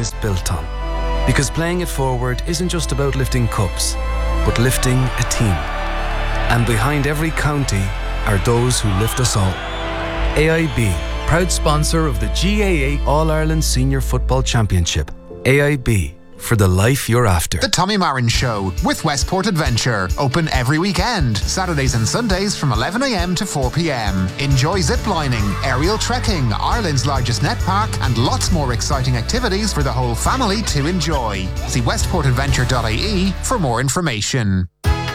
is built on. Because playing it forward isn't just about lifting cups, but lifting a team. And behind every county are those who lift us all. AIB, proud sponsor of the GAA All-Ireland Senior Football Championship. AIB, for the life you're after. The Tommy Marin Show with Westport Adventure. Open every weekend, Saturdays and Sundays from 11 a.m. to 4 p.m. Enjoy ziplining, aerial trekking, Ireland's largest net park, and lots more exciting activities for the whole family to enjoy. See westportadventure.ie for more information.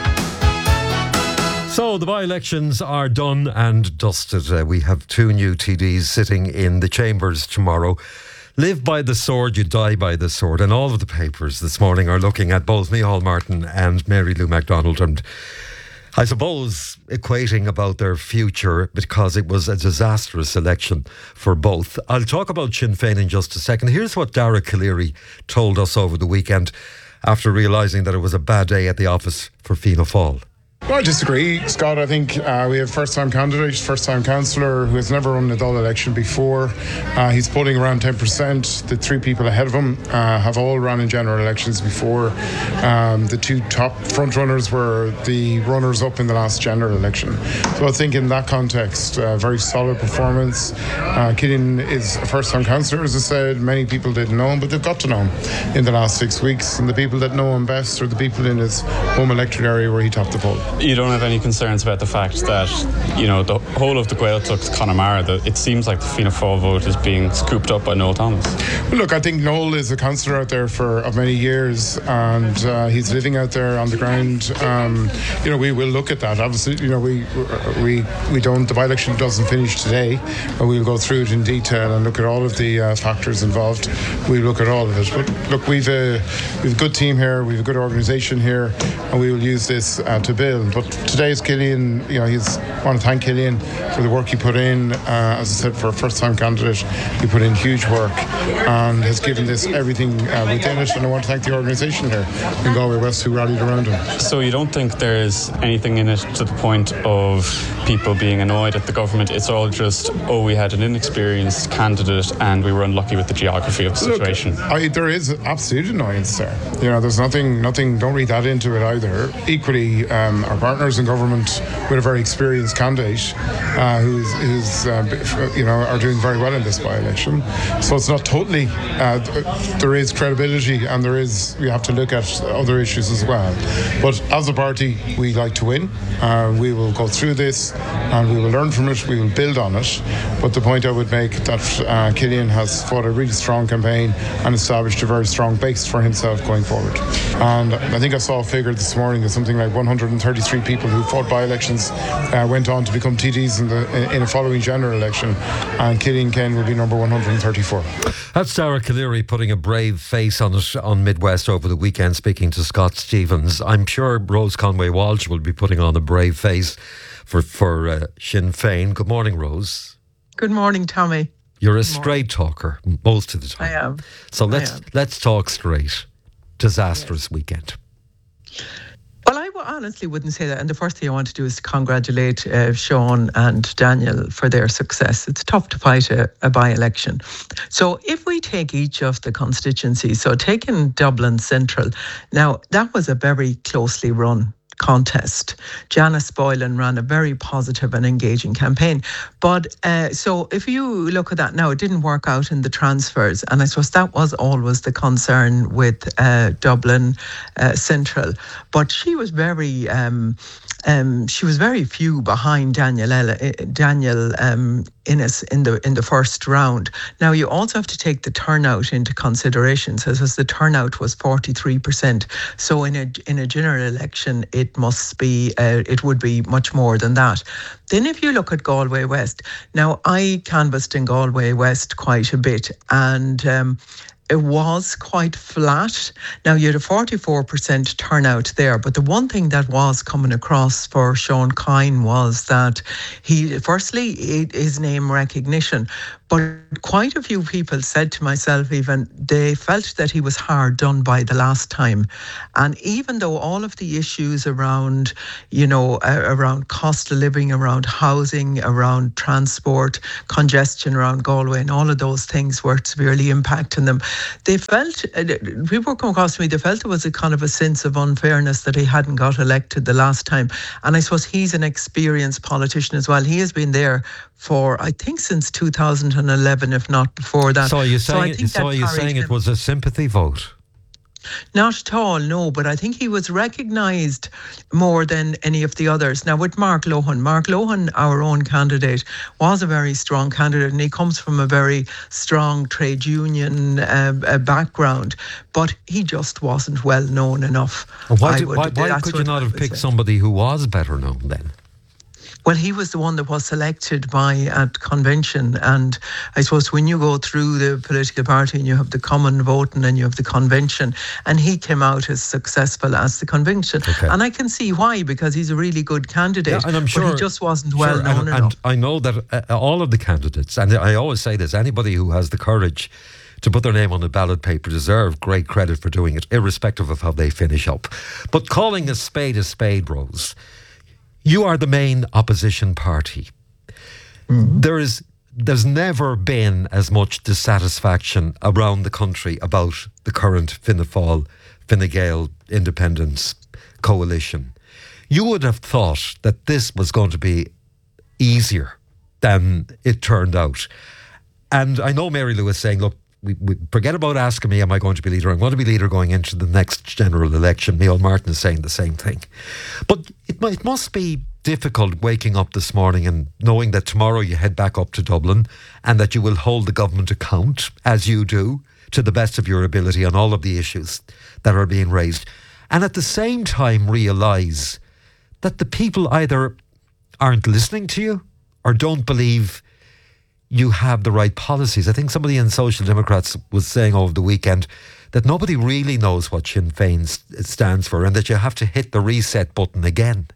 So the by-elections are done and dusted. We have 2 new TDs sitting in the chambers tomorrow. Live by the sword, you die by the sword. And all of the papers this morning are looking at both Micheál Martin and Mary Lou McDonald, and I suppose equating about their future because it was a disastrous election for both. I'll talk about Sinn Féin in just a second. Here's what Dara Calleary told us over the weekend after realising that it was a bad day at the office for Fianna Fáil. Well, I disagree, Scott. I think we have first-time candidate, first-time councillor who has never run a Dáil election before. He's polling around 10%. The 3 people ahead of him have all run in general elections before. The 2 top front-runners were the runners-up in the last general election. So I think in that context, very solid performance. Killian is a first-time councillor, as I said. Many people didn't know him, but they've got to know him in the last 6 weeks. And the people that know him best are the people in his home electorate area where he topped the poll. You don't have any concerns about the fact that, the whole of the Gaeltacht Connemara, that it seems like the Fianna Fáil vote is being scooped up by Noel Thomas? Well, look, I think Noel is a councillor out there of many years, and he's living out there on the ground. We will look at that. Obviously, we don't. The by-election doesn't finish today, but we'll go through it in detail and look at all of the factors involved. We'll look at all of it. But look, we've a good team here, we've a good organisation here, and we will use this to build. But today's Killian, I want to thank Killian for the work he put in. As I said, for a first-time candidate, he put in huge work and has given this everything within it. And I want to thank the organisation here in Galway West who rallied around him. So you don't think there's anything in it to the point of people being annoyed at the government? It's all just, we had an inexperienced candidate and we were unlucky with the geography of the situation. Look, there is absolute annoyance there. There's nothing, don't read that into it either. Equally, our partners in government with a very experienced candidate who's are doing very well in this by-election. So it's not totally, there is credibility and we have to look at other issues as well. But as a party, we like to win. We will go through this and we will learn from it, we will build on it. But the point I would make that Killian has fought a really strong campaign and established a very strong base for himself going forward. And I think I saw a figure this morning that something like 133 people who fought by-elections went on to become TDs in a following general election, and Killian Ken will be number 134. That's Dara Calleary putting a brave face on it on Midwest over the weekend, speaking to Scott Stevens. I'm sure Rose Conway Walsh will be putting on a brave face for Sinn Féin. Good morning, Rose. Good morning, Tommy. You're a straight talker most of the time. I am. So let's talk straight. Disastrous weekend. Well, I honestly wouldn't say that. And the first thing I want to do is to congratulate Sean and Daniel for their success. It's tough to fight a by-election. So if we take each of the constituencies, so taking Dublin Central, now that was a very closely run contest. Janice Boylan ran a very positive and engaging campaign. But so if you look at that now, it didn't work out in the transfers. And I suppose that was always the concern with Dublin Central. But she was very few behind Daniel Innes in the first round. Now you also have to take the turnout into consideration. So the turnout was 43%. So in a general election, it would be much more than that. Then if you look at Galway West, now I canvassed in Galway West quite a bit, and it was quite flat. Now, you had a 44% turnout there, but the one thing that was coming across for Sean Kine was that his name recognition, But quite a few people said to myself, even they felt that he was hard done by the last time. And even though all of the issues around, around cost of living, around housing, around transport, congestion around Galway, and all of those things were severely impacting them, they felt, people come across to me, they felt there was a kind of a sense of unfairness that he hadn't got elected the last time. And I suppose he's an experienced politician as well. He has been there for, I think, since 2011, if not before that. So are you saying it was a sympathy vote? Not at all, no, but I think he was recognised more than any of the others. Now, with Mark Lohan, our own candidate, was a very strong candidate, and he comes from a very strong trade union background, but he just wasn't well known enough. Why could you not have picked somebody who was better known then? Well, he was the one that was selected at convention, and I suppose when you go through the political party and you have the common vote and then you have the convention, and he came out as successful as the convention. Okay. And I can see why, because he's a really good candidate, and I'm sure, but he just wasn't well known enough. And I know that all of the candidates, and I always say this, anybody who has the courage to put their name on a ballot paper deserve great credit for doing it, irrespective of how they finish up. But calling a spade, Rose, you are the main opposition party. Mm-hmm. There's never been as much dissatisfaction around the country about the current Fianna Fáil, Fine Gael independence coalition. You would have thought that this was going to be easier than it turned out. And I know Mary Lou is saying, look, we forget about asking me, am I going to be leader? I'm going to be leader going into the next general election. Neil Martin is saying the same thing. But it must be difficult waking up this morning and knowing that tomorrow you head back up to Dublin and that you will hold the government account, as you do, to the best of your ability on all of the issues that are being raised. And at the same time realise that the people either aren't listening to you or don't believe you have the right policies. I think somebody in Social Democrats was saying over the weekend that nobody really knows what Sinn Féin stands for and that you have to hit the reset button again.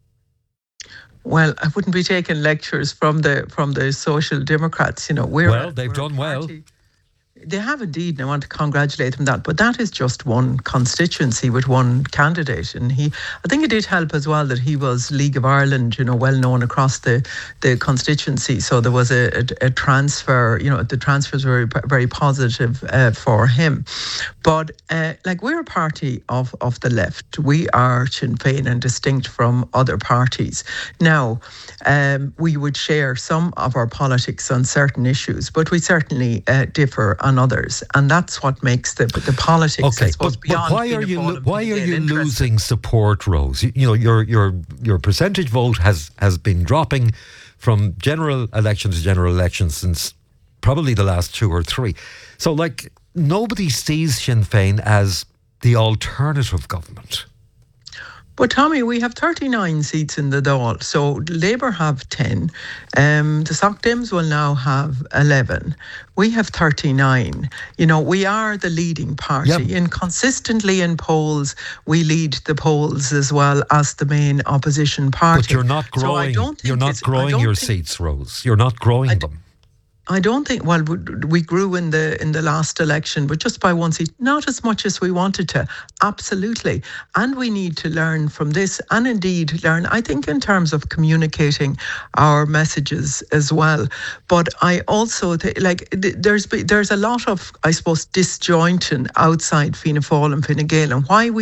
Well, I wouldn't be taking lectures from the Social Democrats. They've done well. They have indeed, and I want to congratulate them on that. But that is just one constituency with one candidate. And I think it did help as well that he was League of Ireland, well known across the constituency. So there was a transfer, the transfers were very, very positive for him. But we're a party of the left. We are Sinn Féin and distinct from other parties. Now, we would share some of our politics on certain issues, but we certainly differ on others, and that's what makes the politics. Okay, I suppose, but why are you losing support, Rose? Your percentage vote has been dropping from general election to general election since probably the last 2 or 3. So, nobody sees Sinn Féin as the alternative government. But Tommy, we have 39 seats in the Dáil. So Labour have 10. The Soc Dems will now have 11. We have 39. We are the leading party. Yep. And consistently in polls, we lead the polls as well as the main opposition party. But you're not growing. You're not growing your seats, Rose. You're not growing them. I don't think, we grew in the last election, but just by 1 seat, not as much as we wanted to. Absolutely. And we need to learn from this, and indeed learn, I think, in terms of communicating our messages as well. But I also think, there's a lot of, I suppose, disjointing outside Fianna Fáil and Fine Gael, and while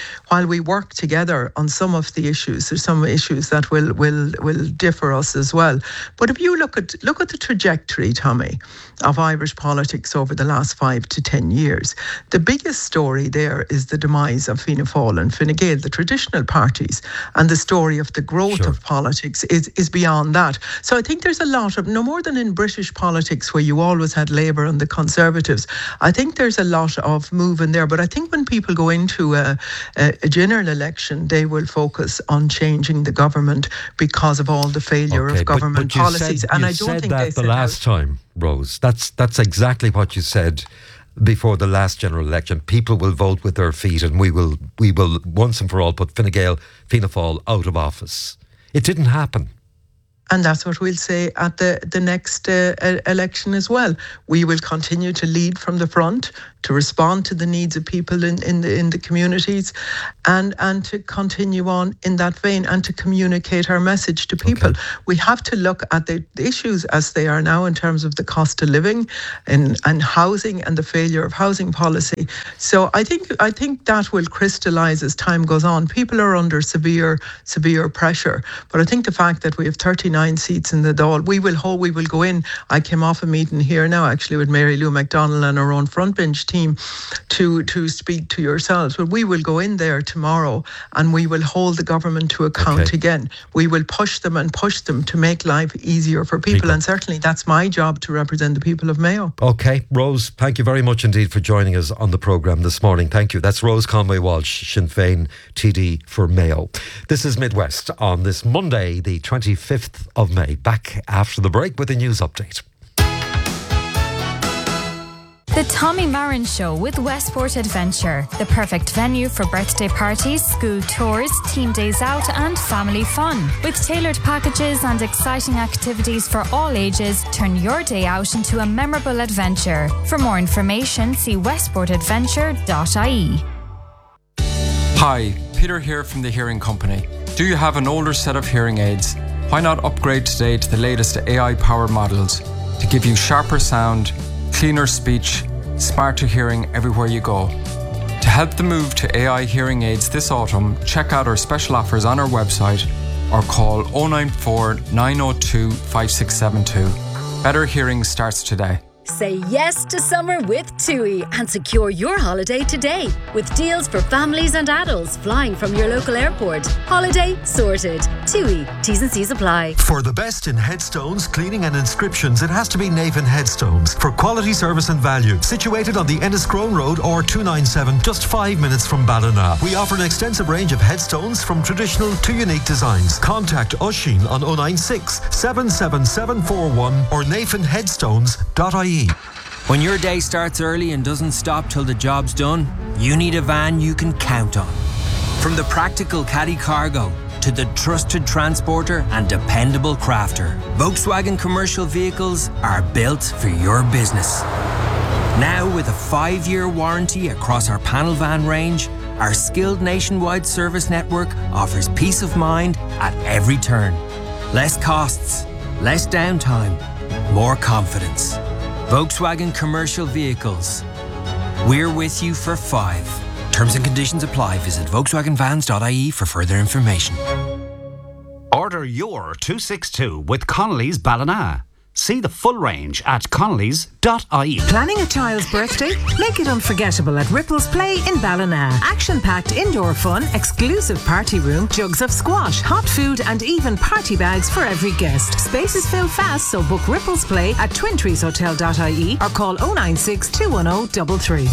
we work together on some of the issues, there's some issues that will differ us as well. But if you look at the trajectory, Tommy, of Irish politics over the last 5 to 10 years, the biggest story there is the demise of Fianna Fáil and Fine Gael, the traditional parties, and the story of the growth of politics is beyond that. So I think there's a lot of, no more than in British politics where you always had Labour and the Conservatives, I think there's a lot of moving there. But I think when people go into a general election, they will focus on changing the government because of all the failure of government policies. And I don't think they said the last time, Rose. That's exactly what you said before the last general election. People will vote with their feet, and we will once and for all put Fine Gael, Fianna Fáil out of office. It didn't happen. And that's what we'll say at the next election as well. We will continue to lead from the front, to respond to the needs of people in the communities, and to continue on in that vein and to communicate our message to people. Okay. We have to look at the issues as they are now in terms of the cost of living and housing and the failure of housing policy. So I think that will crystallise as time goes on. People are under severe pressure. But I think the fact that we have 39 seats in the Dáil, we will go in. I came off a meeting here now actually with Mary Lou McDonnell and our own front bench team to speak to yourselves. But we will go in there tomorrow and we will hold the government to account again. We will push them to make life easier for people. And certainly that's my job to represent the people of Mayo. Okay, Rose, thank you very much indeed for joining us on the programme this morning. Thank you. That's Rose Conway-Walsh, Sinn Féin TD for Mayo. This is Midwest on this Monday, the 25th of May. Back after the break with a news update. The Tommy Marin Show with Westport Adventure. The perfect venue for birthday parties, school tours, team days out and family fun. With tailored packages and exciting activities for all ages, turn your day out into a memorable adventure. For more information, see westportadventure.ie. Hi, Peter here from the Hearing Company. Do you have an older set of hearing aids? Why not upgrade today to the latest AI-powered models to give you sharper sound, cleaner speech, smarter hearing everywhere you go. To help the move to AI hearing aids this autumn, check out our special offers on our website or call 094 902 5672. Better hearing starts today. Say yes to summer with TUI and secure your holiday today with deals for families and adults flying from your local airport. Holiday sorted. TUI. T's and C's apply. For the best in headstones, cleaning and inscriptions, it has to be Navan Headstones. For quality service and value. Situated on the Enniscrone Road or 297, just 5 minutes from Ballina. We offer an extensive range of headstones from traditional to unique designs. Contact Oisín on 096 77741 or navanheadstones.ie. When your day starts early and doesn't stop till the job's done, you need a van you can count on. From the practical Caddy Cargo to the trusted transporter and dependable crafter, Volkswagen commercial vehicles are built for your business. Now with a 5-year warranty across our panel van range, our skilled nationwide service network offers peace of mind at every turn. Less costs, less downtime, more confidence. Volkswagen commercial vehicles. We're with you for 5. Terms and conditions apply. Visit volkswagenvans.ie for further information. Order your 262 with Connolly's Ballina. See the full range at connellys.ie. Planning a child's birthday? Make it unforgettable at Ripples Play in Ballina. Action-packed indoor fun, exclusive party room, jugs of squash, hot food and even party bags for every guest. Spaces fill fast, so book Ripples Play at twintreeshotel.ie or call 096 210 33.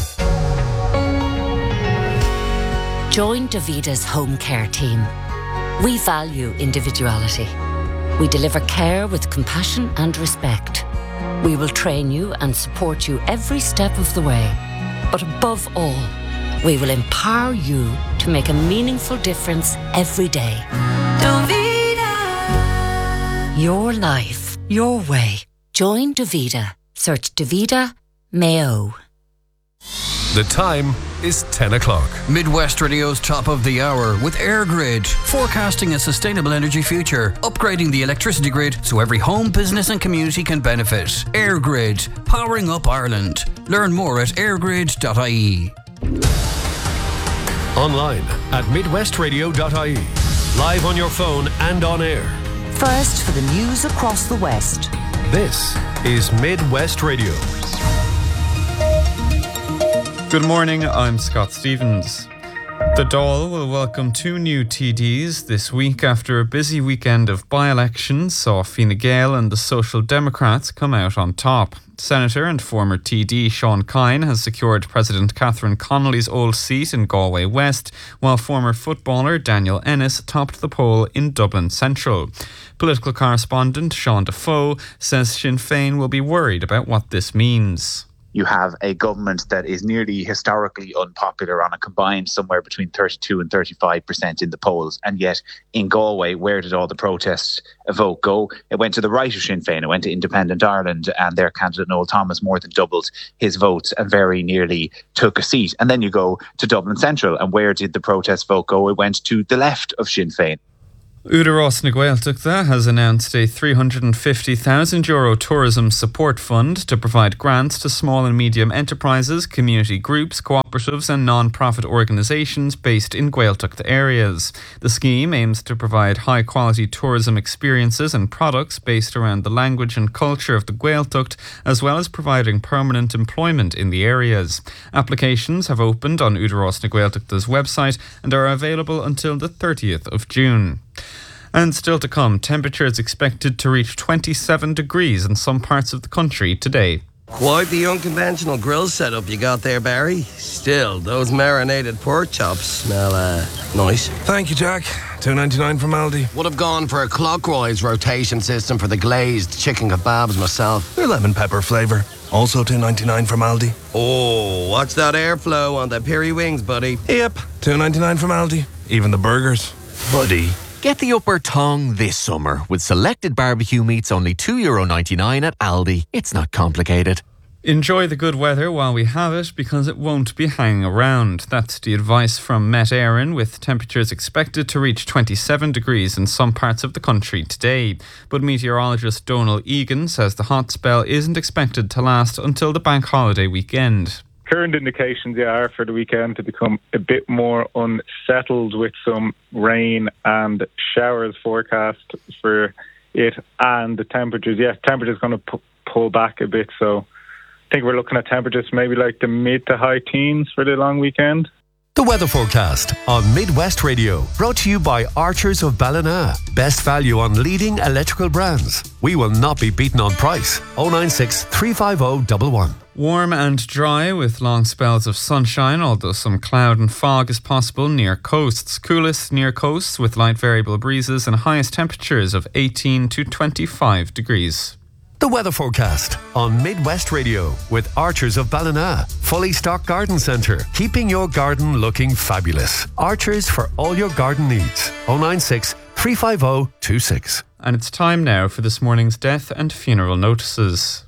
Join Davita's home care team. We value individuality. We deliver care with compassion and respect. We will train you and support you every step of the way. But above all, we will empower you to make a meaningful difference every day. Davita. Your life, your way. Join Davita. Search Davita Mayo. The time is 10 o'clock. Midwest Radio's top of the hour with EirGrid, forecasting a sustainable energy future, upgrading the electricity grid so every home, business and community can benefit. EirGrid, powering up Ireland. Learn more at eirgrid.ie. Online at midwestradio.ie. Live on your phone and on air. First for the news across the West. This is Midwest Radio. Good morning, I'm Scott Stevens. The Dáil will welcome 2 new TDs this week after a busy weekend of by-elections saw Fine Gael and the Social Democrats come out on top. Senator and former TD Sean Kine has secured President Catherine Connolly's old seat in Galway West, while former footballer Daniel Ennis topped the poll in Dublin Central. Political correspondent Sean Defoe says Sinn Féin will be worried about what this means. you have a government that is nearly historically unpopular on a combined somewhere between 32 and 35% in the polls. And yet in Galway, where did all the protest vote go? It went to the right of Sinn Féin. It went to Independent Ireland, and their candidate Noel Thomas more than doubled his votes and very nearly took a seat. And then you go to Dublin Central, and where did the protest vote go? It went to the left of Sinn Féin. Údarás na Gaeltachta has announced a €350,000 tourism support fund to provide grants to small and medium enterprises, community groups, cooperatives and non-profit organisations based in Gaeltacht areas. The scheme aims to provide high-quality tourism experiences and products based around the language and culture of the Gaeltacht, as well as providing permanent employment in the areas. Applications have opened on Údarás na Gaeltachta's website and are available until the 30th of June. And still to come, temperatures expected to reach 27 degrees in some parts of the country today. Quite the unconventional grill setup you got there, Barry. Still, those marinated pork chops smell nice. Thank you, Jack. $2.99 from Aldi. Would have gone for a clockwise rotation system for the glazed chicken kebabs myself. Your lemon pepper flavour. Also $2.99 from Aldi. Oh, watch that airflow on the piri wings, buddy. Yep, $2.99 from Aldi. Even the burgers. Buddy. Get the upper tongue this summer with selected barbecue meats only €2.99 at Aldi. It's not complicated. Enjoy the good weather while we have it, because it won't be hanging around. That's the advice from Met Éireann, with temperatures expected to reach 27 degrees in some parts of the country today. But meteorologist Donal Egan says the hot spell isn't expected to last until the bank holiday weekend. Current indications are for the weekend to become a bit more unsettled, with some rain and showers forecast for it, and the temperatures. Yes, temperatures going to pull back a bit, so I think we're looking at temperatures maybe like the mid to high teens for the long weekend. The weather forecast on Midwest Radio, brought to you by Archers of Ballina. Best value on leading electrical brands. We will not be beaten on price. 096 350 111. Warm and dry with long spells of sunshine, although some cloud and fog is possible near coasts. Coolest near coasts with light variable breezes and highest temperatures of 18 to 25 degrees. The weather forecast on Midwest Radio with Archers of Ballina. Fully stocked garden centre, keeping your garden looking fabulous. Archers for all your garden needs. 096 350 26. And it's time now for this morning's death and funeral notices.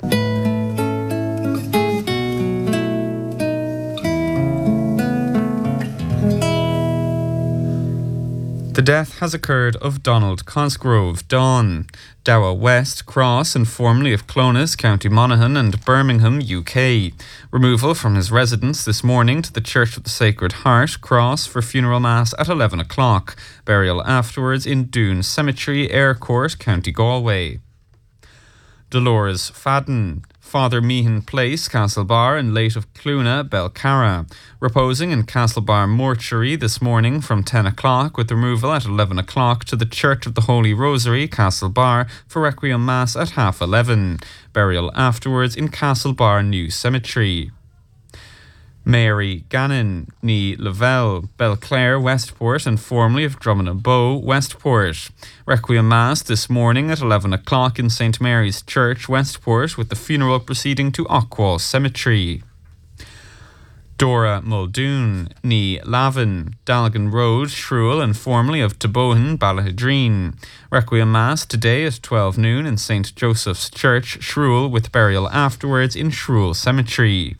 The death has occurred of Donald Cosgrove, Don, Dowa West, Cross, and formerly of Clones, County Monaghan, and Birmingham, UK. Removal from his residence this morning to the Church of the Sacred Heart, Cross, for funeral mass at 11 o'clock. Burial afterwards in Doon Cemetery, Ayr Court, County Galway. Dolores Fadden, Father Meehan Place, Castlebar, and late of Cluna, Belcarra. Reposing in Castlebar Mortuary this morning from 10 o'clock, with removal at 11 o'clock to the Church of the Holy Rosary, Castlebar, for Requiem Mass at 11:30. Burial afterwards in Castlebar New Cemetery. Mary Gannon, ní Lavelle, Belclare, Westport, and formerly of Drummond Bow, Westport. Requiem Mass this morning at 11 o'clock in St Mary's Church, Westport, with the funeral proceeding to Ockwall Cemetery. Dora Muldoon, ní Lavin, Dalgan Road, Shrule, and formerly of Tabohan, Ballahidreen. Requiem Mass today at 12 noon in St Joseph's Church, Shrule, with burial afterwards in Shrule Cemetery.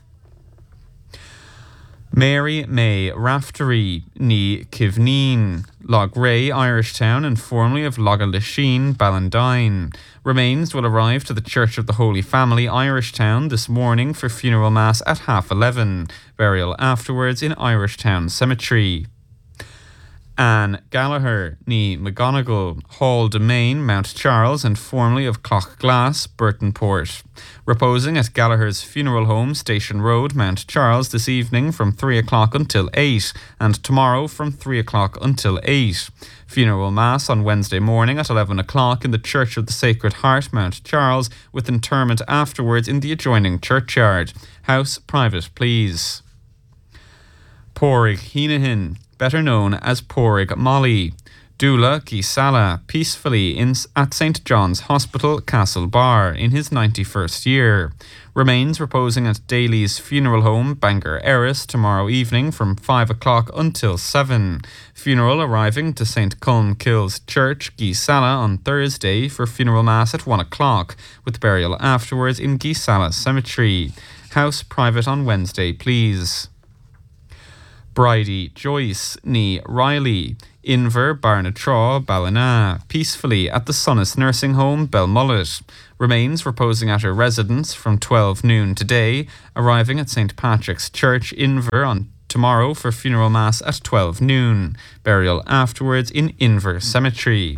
Mary May Raftery, ní Kivneen, Logray, Irishtown, and formerly of Logalasheen, Ballandine. Remains will arrive to the Church of the Holy Family, Irishtown, this morning for funeral mass at 11:30. Burial afterwards in Irishtown Cemetery. Anne Gallagher, ní McGonigal, Hall Domain, Mount Charles, and formerly of Clochglass, Burtonport. Reposing at Gallagher's Funeral Home, Station Road, Mount Charles, this evening from 3 o'clock until 8, and tomorrow from 3 o'clock until 8. Funeral Mass on Wednesday morning at 11 o'clock in the Church of the Sacred Heart, Mount Charles, with interment afterwards in the adjoining churchyard. House private, please. Porrig Heenahan, better known as Porrig Molly. Dula Gisala peacefully at St John's Hospital, Castlebar, in his 91st year. Remains reposing at Daly's funeral home, Bangor Erris, tomorrow evening from 5 o'clock until 7. Funeral arriving to St Colmkill's Church, Gisala, on Thursday for funeral mass at 1 o'clock, with burial afterwards in Gisala Cemetery. House private on Wednesday, please. Bridie Joyce ní Riley, Inver Barnatraw, Ballina, peacefully at the Sonnis Nursing Home, Belmullet. Remains reposing at her residence from 12 noon today, arriving at St Patrick's Church, Inver, on tomorrow for funeral mass at 12 noon. Burial afterwards in Inver Cemetery.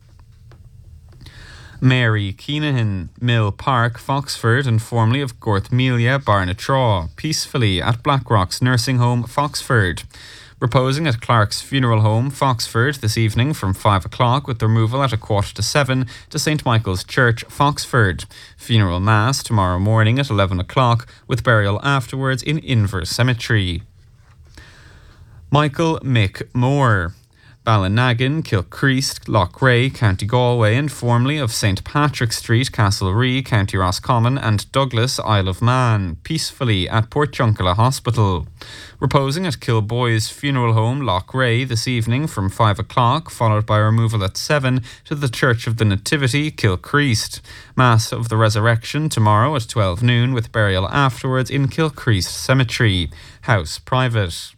Mary Keenahan, Mill Park, Foxford, and formerly of Gorthmelia, Barnatraw, peacefully at Blackrock's Nursing Home, Foxford. Reposing at Clark's Funeral Home, Foxford, this evening from 5 o'clock, with removal at 6:45 to St Michael's Church, Foxford. Funeral mass tomorrow morning at 11 o'clock, with burial afterwards in Inver Cemetery. Michael Mick Moore, Ballinagan, Kilcreast, Loughrea, County Galway, and formerly of St Patrick Street, Castlerea, County Roscommon, and Douglas, Isle of Man, peacefully at Portjunkala Hospital. Reposing at Kilboy's Funeral Home, Loughrea, this evening from 5 o'clock, followed by removal at 7 to the Church of the Nativity, Kilcreast. Mass of the Resurrection tomorrow at 12 noon, with burial afterwards in Kilcreast Cemetery. House private.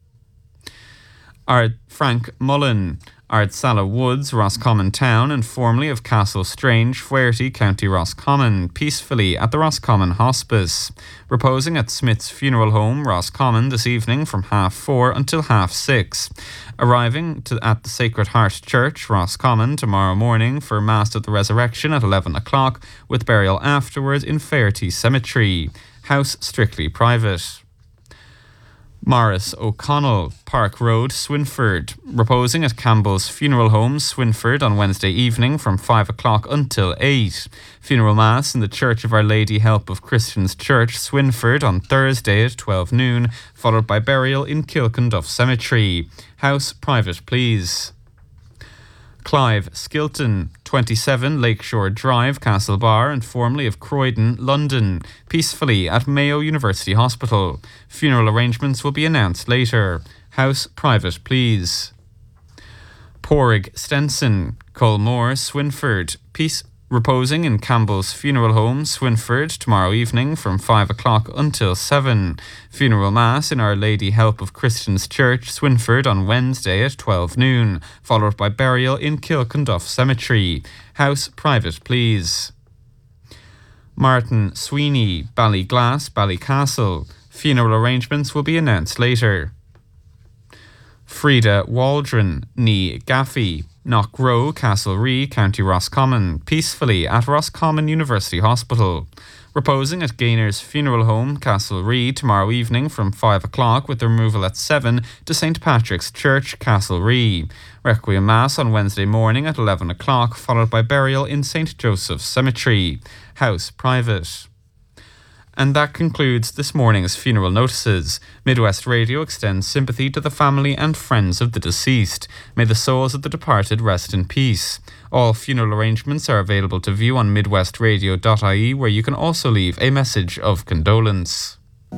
Ard Frank Mullen, Ardsala Woods, Roscommon Town, and formerly of Castle Strange, Fuerty, County Roscommon, peacefully at the Roscommon Hospice. Reposing at Smith's Funeral Home, Roscommon, this evening from 4:30 until 6:30. Arriving at the Sacred Heart Church, Roscommon, tomorrow morning for Mass of the Resurrection at 11 o'clock, with burial afterwards in Fairty Cemetery. House strictly private. Morris O'Connell, Park Road, Swinford, reposing at Campbell's Funeral Home, Swinford, on Wednesday evening from 5 o'clock until 8. Funeral Mass in the Church of Our Lady Help of Christians Church, Swinford, on Thursday at 12 noon, followed by burial in Kilkenduff Cemetery. House private, please. Clive Skilton, 27 Lakeshore Drive, Castlebar, and formerly of Croydon, London, peacefully at Mayo University Hospital. Funeral arrangements will be announced later. House private, please. Porrig Stenson, Colmore, Swinford, reposing in Campbell's Funeral Home, Swinford, tomorrow evening from 5 o'clock until 7. Funeral Mass in Our Lady Help of Christians Church, Swinford, on Wednesday at 12 noon, followed by burial in Kilkenduff Cemetery. House private, please. Martin Sweeney, Ballyglass, Ballycastle. Funeral arrangements will be announced later. Frida Waldron, ní Gaffey, Knockrow, Castlerea, County Roscommon, peacefully at Roscommon University Hospital. Reposing at Gainer's Funeral Home, Castlerea, tomorrow evening from 5 o'clock, with removal at 7 to St Patrick's Church, Castlerea. Requiem Mass on Wednesday morning at 11 o'clock, followed by burial in St Joseph's Cemetery. House private. And that concludes this morning's funeral notices. Midwest Radio extends sympathy to the family and friends of the deceased. May the souls of the departed rest in peace. All funeral arrangements are available to view on midwestradio.ie, where you can also leave a message of condolence.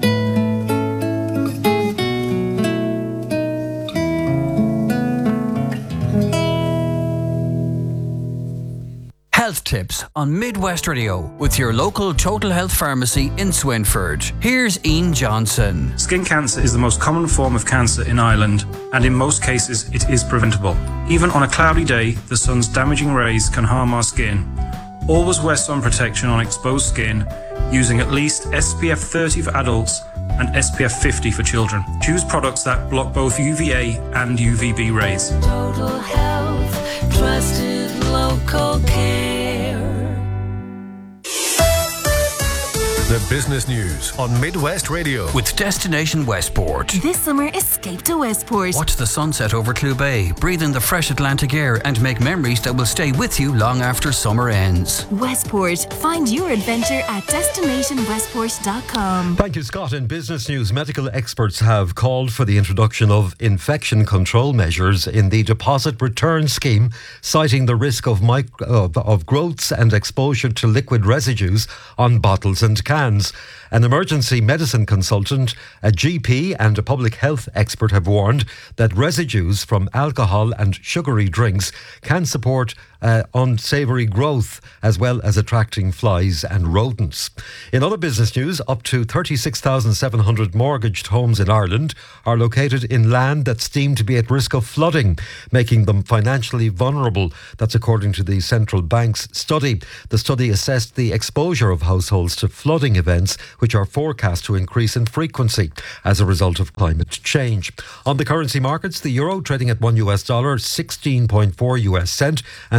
Health tips on Midwest Radio with your local Total Health Pharmacy in Swinford. Here's Ian Johnson. Skin cancer is the most common form of cancer in Ireland, and in most cases it is preventable. Even on a cloudy day, the sun's damaging rays can harm our skin. Always wear sun protection on exposed skin, using at least SPF 30 for adults and SPF 50 for children. Choose products that block both UVA and UVB rays. Total Health, trusted local care. The business news on Midwest Radio. With Destination Westport. This summer, escape to Westport. Watch the sunset over Clew Bay, breathe in the fresh Atlantic air, and make memories that will stay with you long after summer ends. Westport. Find your adventure at destinationwestport.com. Thank you, Scott. In business news, medical experts have called for the introduction of infection control measures in the deposit return scheme, citing the risk of growths and exposure to liquid residues on bottles and cans. An emergency medicine consultant, a GP and a public health expert have warned that residues from alcohol and sugary drinks can support unsavoury growth as well as attracting flies and rodents. In other business news, up to 36,700 mortgaged homes in Ireland are located in land that's deemed to be at risk of flooding, making them financially vulnerable. That's according to the Central Bank's study. The study assessed the exposure of households to flooding events, which are forecast to increase in frequency as a result of climate change. On the currency markets, the euro trading at $1 16.4 US cent and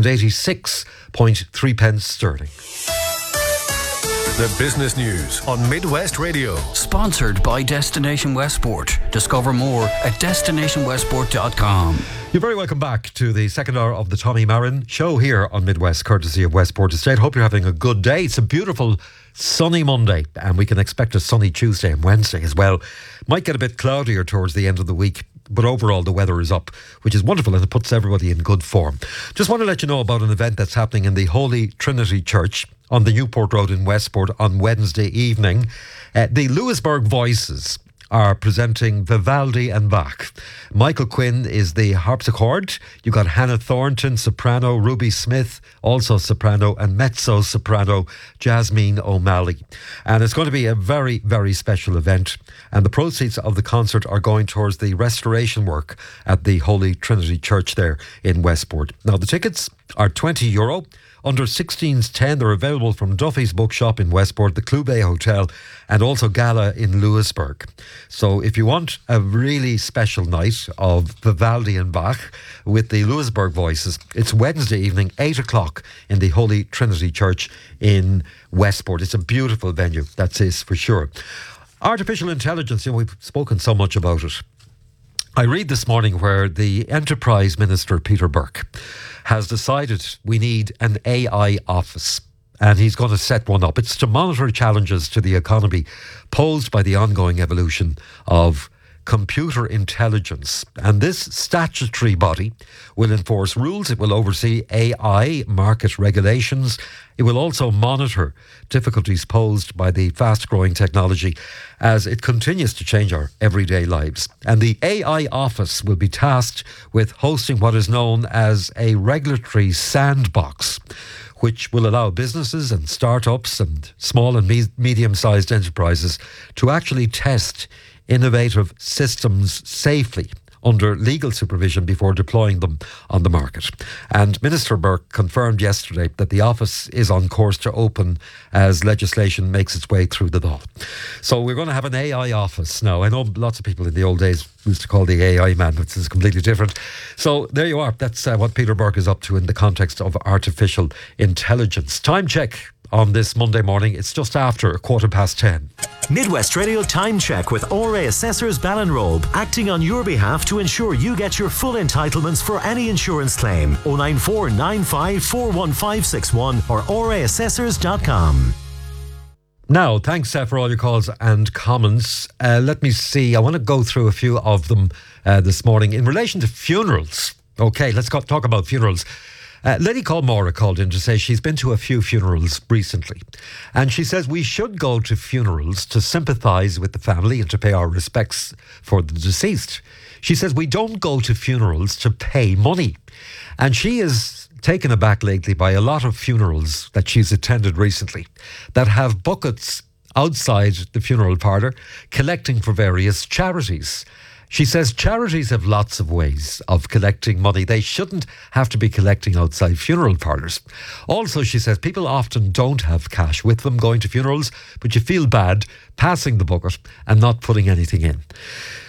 86.3 pence sterling. The business news on Midwest Radio. Sponsored by Destination Westport. Discover more at destinationwestport.com. You're very welcome back to the second hour of the Tommy Marin Show here on Midwest, courtesy of Westport Estate. Hope you're having a good day. It's a beautiful sunny Monday, and we can expect a sunny Tuesday and Wednesday as well. Might get a bit cloudier towards the end of the week, but overall the weather is up, which is wonderful, and it puts everybody in good form. Just want to let you know about an event that's happening in the Holy Trinity Church on the Newport Road in Westport on Wednesday evening. The Lewisburg Voices are presenting Vivaldi and Bach. Michael Quinn is the harpsichord. You've got Hannah Thornton, soprano, Ruby Smith, also soprano, and mezzo-soprano Jasmine O'Malley. And it's going to be a very, very special event. And the proceeds of the concert are going towards the restoration work at the Holy Trinity Church there in Westport. Now, the tickets are €20. Under 16s 10, they're available from Duffy's Bookshop in Westport, the Clew Bay Hotel, and also Gala in Lewisburg. So if you want a really special night of Vivaldi and Bach with the Lewisburg Voices, it's Wednesday evening, 8 o'clock in the Holy Trinity Church in Westport. It's a beautiful venue, that's it for sure. Artificial intelligence, we've spoken so much about it. I read this morning where the Enterprise Minister, Peter Burke, has decided we need an AI office, and he's going to set one up. It's to monitor challenges to the economy posed by the ongoing evolution of computer intelligence. And this statutory body will enforce rules. It will oversee AI market regulations. It will also monitor difficulties posed by the fast-growing technology as it continues to change our everyday lives. And the AI office will be tasked with hosting what is known as a regulatory sandbox, which will allow businesses and startups and small and medium-sized enterprises to actually test innovative systems safely under legal supervision before deploying them on the market. And Minister Burke confirmed yesterday that the office is on course to open as legislation makes its way through the law. So we're going to have an AI office now. I know lots of people in the old days used to call the AI man, which is completely different. So there you are. That's what Peter Burke is up to in the context of artificial intelligence. Time check on this Monday morning. It's just after 10:15. Midwest Radio Time Check with ORA Assessors Ballinrobe, acting on your behalf to ensure you get your full entitlements for any insurance claim. 094 95 41561 or oraassessors.com. Now, thanks for all your calls and comments. Let me see. I want to go through a few of them this morning in relation to funerals. Okay, let's talk about funerals. A lady called Maura called in to say she's been to a few funerals recently, and she says we should go to funerals to sympathise with the family and to pay our respects for the deceased. She says we don't go to funerals to pay money, and she is taken aback lately by a lot of funerals that she's attended recently that have buckets outside the funeral parlour collecting for various charities. She says charities have lots of ways of collecting money. They shouldn't have to be collecting outside funeral parlours. Also, she says people often don't have cash with them going to funerals, but you feel bad passing the bucket and not putting anything in.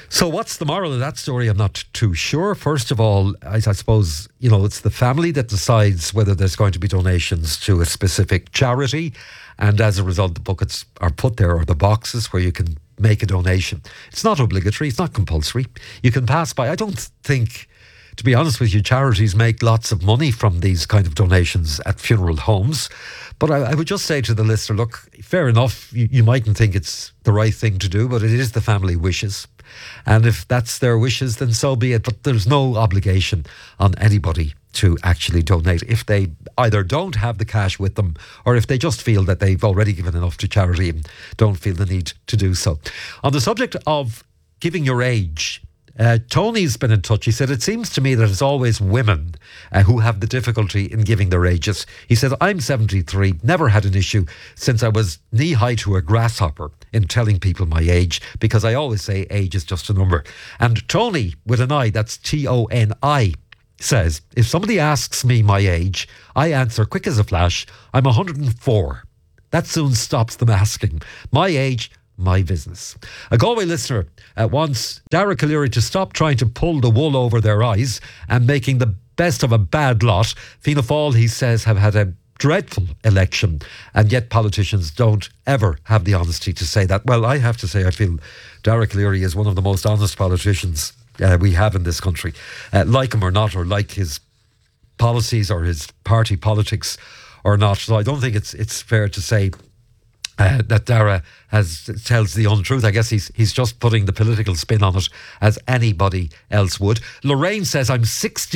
So what's the moral of that story? I'm not too sure. First of all, I suppose, it's the family that decides whether there's going to be donations to a specific charity. And as a result, the buckets are put there, or the boxes where you can make a donation. It's not obligatory. It's not compulsory. You can pass by. I don't think, to be honest with you, charities make lots of money from these kind of donations at funeral homes. But I would just say to the listener, look, fair enough, you mightn't think it's the right thing to do, but it is the family wishes. And if that's their wishes, then so be it. But there's no obligation on anybody to actually donate if they either don't have the cash with them, or if they just feel that they've already given enough to charity and don't feel the need to do so. On the subject of giving your age, Tony's been in touch. He said, it seems to me that it's always women who have the difficulty in giving their ages. He said, I'm 73, never had an issue since I was knee-high to a grasshopper in telling people my age, because I always say age is just a number. And Tony, with an I, that's Toni, says, if somebody asks me my age, I answer quick as a flash, I'm 104. That soon stops them asking. My age, my business. A Galway listener wants Dara Calleary to stop trying to pull the wool over their eyes and making the best of a bad lot. Fianna Fáil, he says, have had a dreadful election, and yet politicians don't ever have the honesty to say that. Well, I have to say, I feel Dara Calleary is one of the most honest politicians we have in this country. Like him or not, or like his policies or his party politics or not. So I don't think it's fair to say that Dara tells the untruth. I guess he's just putting the political spin on it as anybody else would. Lorraine says, I'm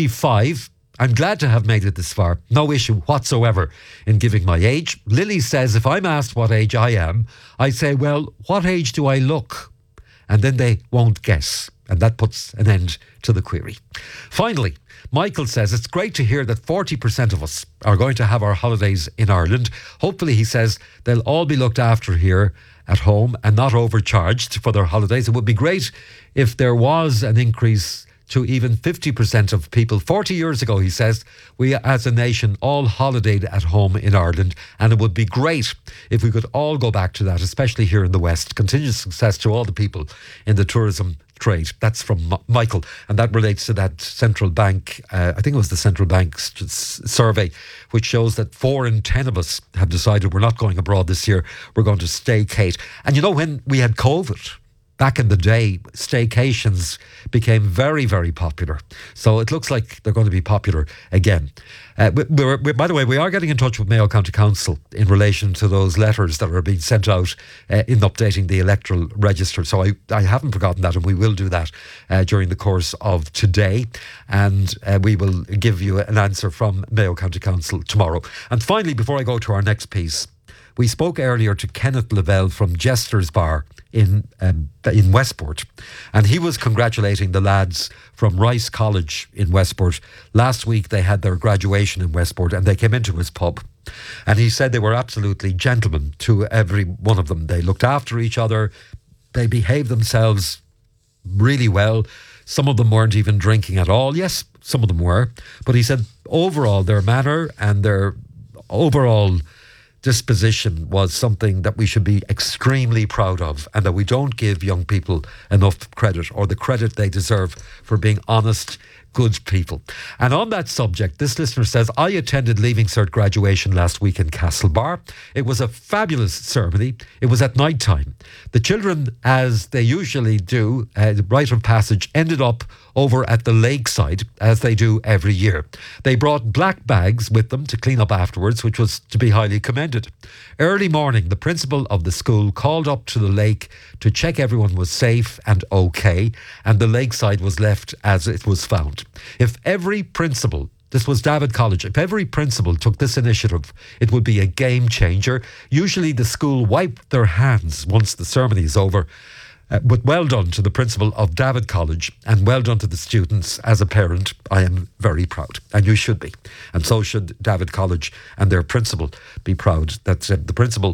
65. I'm glad to have made it this far. No issue whatsoever in giving my age. Lily says, if I'm asked what age I am, I say, well, what age do I look? And then they won't guess. And that puts an end to the query. Finally, Michael says, it's great to hear that 40% of us are going to have our holidays in Ireland. Hopefully, he says, they'll all be looked after here at home and not overcharged for their holidays. It would be great if there was an increase to even 50% of people. 40 years ago, he says, we as a nation all holidayed at home in Ireland, and it would be great if we could all go back to that, especially here in the West. Continued success to all the people in the tourism trade. That's from Michael, and that relates to that central bank, I think it was the central bank's survey, which shows that 4 in 10 of us have decided we're not going abroad this year, we're going to staycate. And when we had COVID, back in the day, staycations became very, very popular. So it looks like they're going to be popular again. By the way, we are getting in touch with Mayo County Council in relation to those letters that are being sent out in updating the electoral register. So I haven't forgotten that, and we will do that during the course of today. And we will give you an answer from Mayo County Council tomorrow. And finally, before I go to our next piece, we spoke earlier to Kenneth Lavelle from Jester's Bar in Westport, and he was congratulating the lads from Rice College in Westport. Last week they had their graduation in Westport, and they came into his pub, and he said they were absolutely gentlemen to every one of them. They looked after each other, they behaved themselves really well. Some of them weren't even drinking at all. Yes, some of them were, but he said overall their manner and their overall disposition was something that we should be extremely proud of, and that we don't give young people enough credit, or the credit they deserve, for being honest, good people. And on that subject, this listener says, I attended Leaving Cert graduation last week in Castlebar. It was a fabulous ceremony. It was at night time. The children, as they usually do, the rite of passage, ended up over at the lakeside, as they do every year. They brought black bags with them to clean up afterwards, which was to be highly commended. Early morning, the principal of the school called up to the lake to check everyone was safe and okay, and the lakeside was left as it was found. If every principal, this was David College, if every principal took this initiative, it would be a game changer. Usually the school wiped their hands once the ceremony is over. But well done to the principal of David College, and well done to the students. As a parent, I am very proud, and you should be. And so should David College and their principal be proud that the principal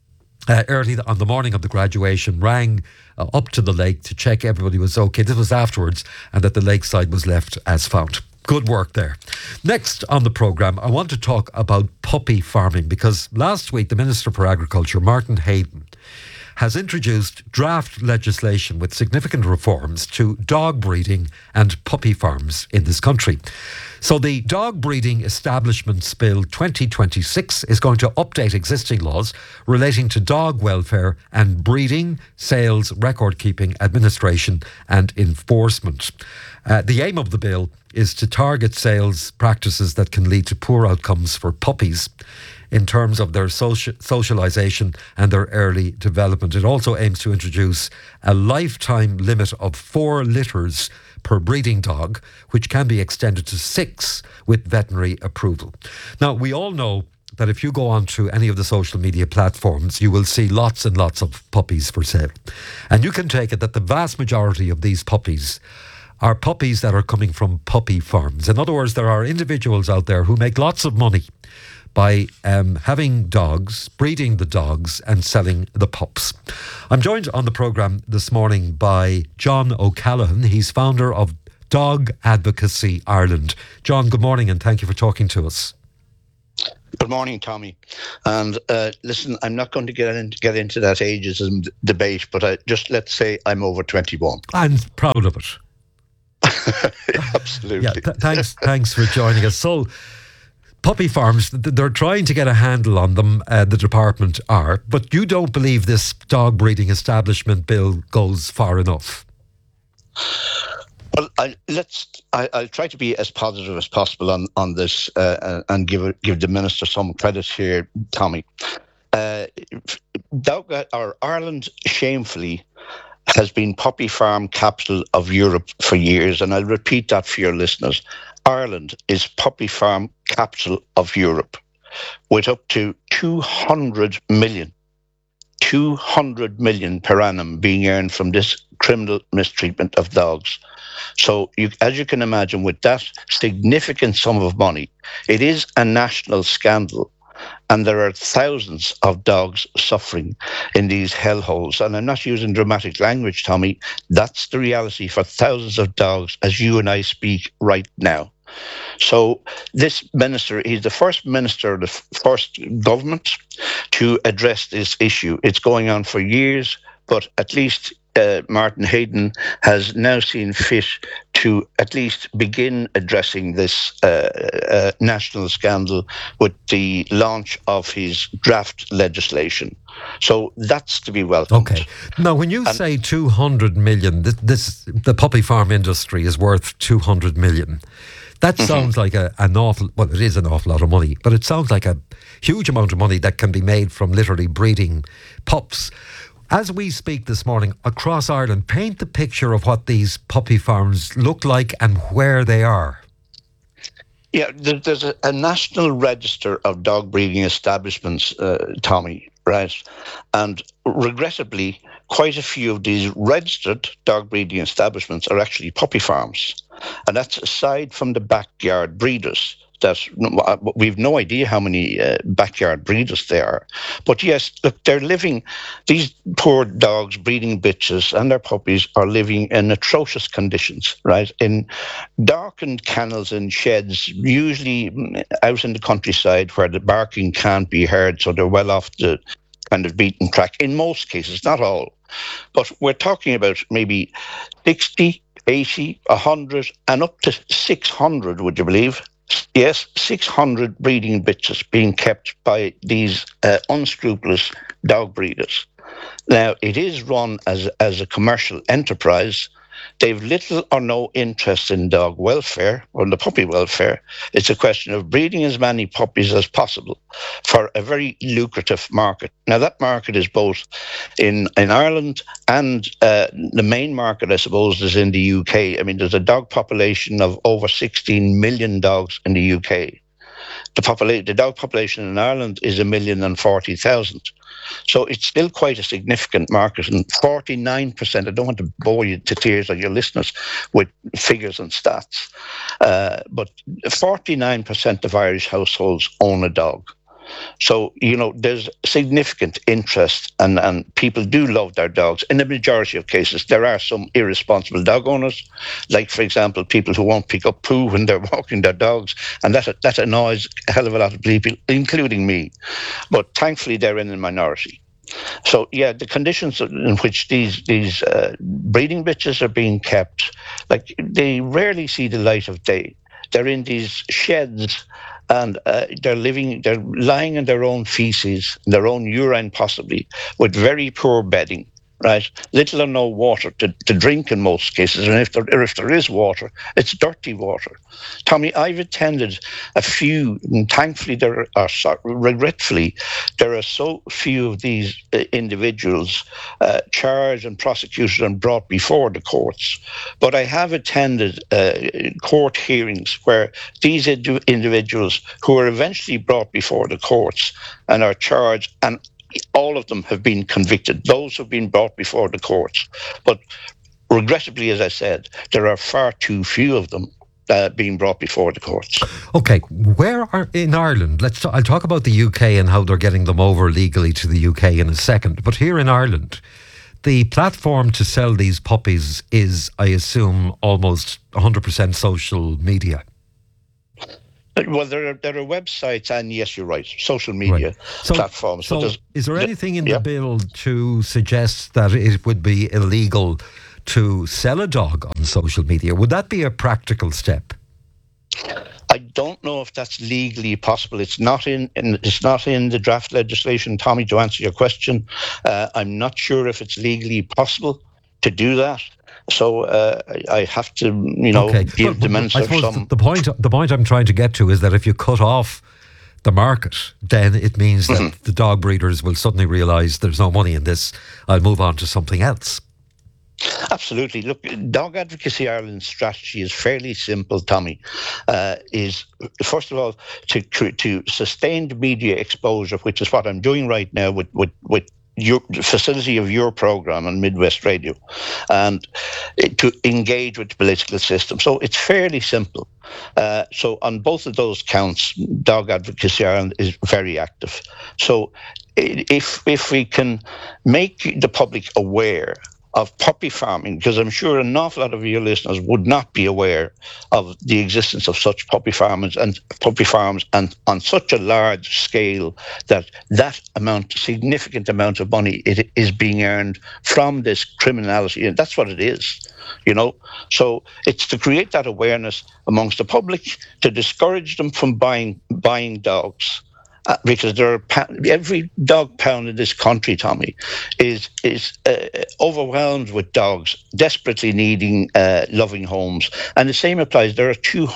early on the morning of the graduation rang up to the lake to check everybody was okay. This was afterwards, and that the lakeside was left as found. Good work there. Next on the programme, I want to talk about puppy farming, because last week the Minister for Agriculture, Martin Hayden, has introduced draft legislation with significant reforms to dog breeding and puppy farms in this country. So the Dog Breeding Establishments Bill 2026 is going to update existing laws relating to dog welfare and breeding, sales, record keeping, administration and enforcement. The aim of the bill is to target sales practices that can lead to poor outcomes for puppies in terms of their socialisation and their early development. It also aims to introduce a lifetime limit of 4 litters per breeding dog, which can be extended to 6 with veterinary approval. Now, we all know that if you go onto any of the social media platforms, you will see lots and lots of puppies for sale. And you can take it that the vast majority of these puppies are puppies that are coming from puppy farms. In other words, there are individuals out there who make lots of money by having dogs, breeding the dogs and selling the pups. I'm joined on the programme this morning by John O'Callaghan. He's founder of Dog Advocacy Ireland. John, good morning and thank you for talking to us. Good morning, Tommy. And listen, I'm not going to get into that ageism debate, but let's say I'm over 21. I'm proud of it. Absolutely. Yeah, thanks for joining us. So, puppy farms, they're trying to get a handle on them, the department are, but you don't believe this dog breeding establishment bill goes far enough? Well, I'll try to be as positive as possible on this and give the Minister some credit here, Tommy. Ireland, shamefully, has been puppy farm capital of Europe for years, and I'll repeat that for your listeners. Ireland is puppy farm capital of Europe, with up to 200 million per annum being earned from this criminal mistreatment of dogs. So, as you can imagine, with that significant sum of money, it is a national scandal. And there are thousands of dogs suffering in these hellholes. And I'm not using dramatic language, Tommy. That's the reality for thousands of dogs as you and I speak right now. So this minister, he's the first minister, the first government to address this issue. It's going on for years, but at least Martin Hayden has now seen fit to at least begin addressing this national scandal with the launch of his draft legislation. So that's to be welcomed. Okay. Now, when you say 200 million, the puppy farm industry is worth 200 million. That sounds like it is an awful lot of money, but it sounds like a huge amount of money that can be made from literally breeding pups. As we speak this morning, across Ireland, paint the picture of what these puppy farms look like and where they are. Yeah, there's a national register of dog breeding establishments, Tommy, right? And regrettably, quite a few of these registered dog breeding establishments are actually puppy farms. And that's aside from the backyard breeders. We've no idea how many backyard breeders there are. But yes, look, these poor dogs, breeding bitches and their puppies are living in atrocious conditions, right? In darkened kennels and sheds, usually out in the countryside where the barking can't be heard, so they're well off the kind of beaten track. In most cases, not all. But we're talking about maybe 60, 80, 100 and up to 600, would you believe? Yes, 600 breeding bitches being kept by these unscrupulous dog breeders. Now, it is run as a commercial enterprise. They've little or no interest in dog welfare or in the puppy welfare. It's a question of breeding as many puppies as possible for a very lucrative market. Now, that market is both in Ireland and the main market, I suppose, is in the UK. I mean, there's a dog population of over 16 million dogs in the UK. The dog population in Ireland is 1,040,000. So it's still quite a significant market, and 49%, I don't want to bore you to tears or your listeners with figures and stats, but 49% of Irish households own a dog. So, there's significant interest and people do love their dogs. In the majority of cases, there are some irresponsible dog owners, like, for example, people who won't pick up poo when they're walking their dogs. And that annoys a hell of a lot of people, including me. But thankfully, they're in the minority. So yeah, the conditions in which these breeding bitches are being kept, like, they rarely see the light of day. They're in these sheds, and they're lying in their own feces, their own urine possibly, with very poor bedding. Right, little or no water to drink in most cases, and if there is water, it's dirty water. Tommy, I've attended a few, and thankfully regretfully, there are so few of these individuals charged and prosecuted and brought before the courts. But I have attended court hearings where these individuals who are eventually brought before the courts and are charged, and all of them have been convicted. Those have been brought before the courts. But regrettably, as I said, there are far too few of them being brought before the courts. Okay, where are in Ireland? I'll talk about the UK and how they're getting them over legally to the UK in a second. But here in Ireland, the platform to sell these puppies is, I assume, almost 100% social media. Well, there are websites, and yes, you're right, social media platforms. So is there anything in the bill to suggest that it would be illegal to sell a dog on social media? Would that be a practical step? I don't know if that's legally possible. It's not in the draft legislation, Tommy, to answer your question. I'm not sure if it's legally possible to do that. So I have to, give the minister some. The point I'm trying to get to is that if you cut off the market, then it means that the dog breeders will suddenly realise there's no money in this. I'll move on to something else. Absolutely. Look, Dog Advocacy Ireland's strategy is fairly simple, Tommy. Is first of all to sustain the media exposure, which is what I'm doing right now with your facility of your program on Midwest Radio, and to engage with the political system. So it's fairly simple. So on both of those counts, Dog Advocacy Ireland is very active. So if we can make the public aware of puppy farming, because I'm sure an awful lot of your listeners would not be aware of the existence of such puppy farms and on such a large scale that significant amount of money it is being earned from this criminality, and that's what it is, So it's to create that awareness amongst the public, to discourage them from buying dogs. Because every dog pound in this country, Tommy, is overwhelmed with dogs desperately needing loving homes. And the same applies. There are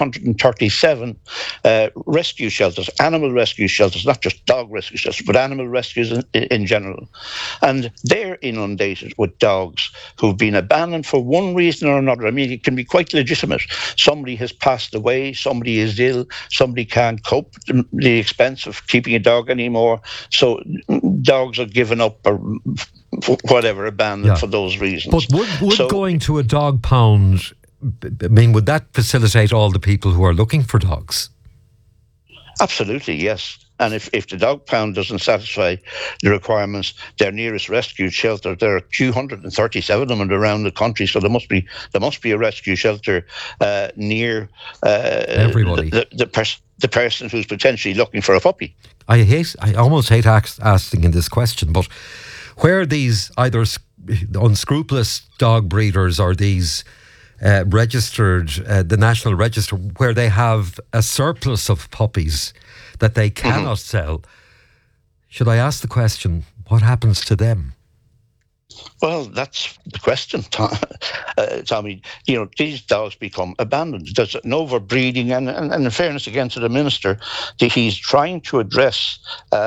237 rescue shelters, animal rescue shelters, not just dog rescue shelters, but animal rescues in general. And they're inundated with dogs who've been abandoned for one reason or another. I mean, it can be quite legitimate. Somebody has passed away, somebody is ill, somebody can't cope with the expense of keeping a dog anymore, so dogs are given up or whatever, abandoned for those reasons. But would going to a dog pound, would that facilitate all the people who are looking for dogs? Absolutely, yes. And if the dog pound doesn't satisfy the requirements, their nearest rescue shelter, there are 237 of them around the country, so there must be a rescue shelter near everybody. The person who's potentially looking for a puppy. I almost hate asking in this question, but where these either unscrupulous dog breeders or these registered, the National Register, where they have a surplus of puppies that they cannot sell, should I ask the question, what happens to them? Well, that's the question, Tommy. These dogs become abandoned. There's an overbreeding, and in fairness again to the minister, he's trying to address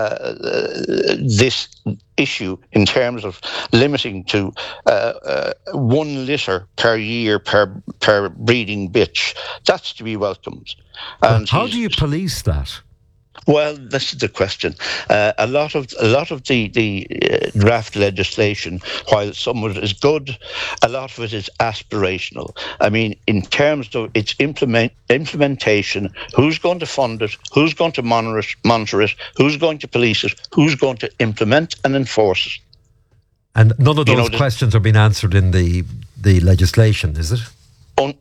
this issue in terms of limiting to 1 litre per year per breeding bitch. That's to be welcomed. And how do you police that? Well, this is the question. A lot of the draft legislation, while some of it is good, a lot of it is aspirational. I mean, in terms of its implementation, who's going to fund it, who's going to monitor it, who's going to police it, who's going to implement and enforce it. And none of those questions are being answered in the legislation, is it?